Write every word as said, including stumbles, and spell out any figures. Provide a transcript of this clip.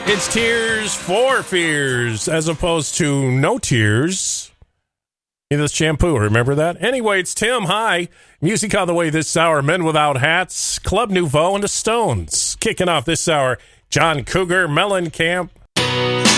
It's Tears for Fears as opposed to No Tears. In this shampoo, remember that? Anyway, it's Tim. Hi. Music on the way this hour. Men Without Hats, Club Nouveau, and the Stones. Kicking off this hour, John Cougar, Mellencamp.